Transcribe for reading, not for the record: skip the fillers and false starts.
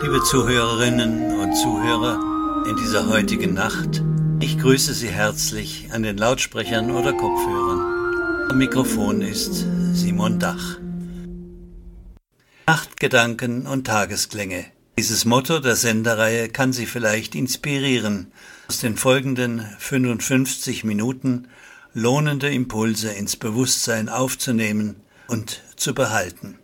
Liebe Zuhörerinnen und Zuhörer, in dieser heutigen Nacht, ich grüße Sie herzlich an den Lautsprechern oder Kopfhörern. Am Mikrofon ist Simon Dach. Nachtgedanken und Tagesklänge. Dieses Motto der Sendereihe kann Sie vielleicht inspirieren, aus den folgenden 55 Minuten lohnende Impulse ins Bewusstsein aufzunehmen und zu behalten.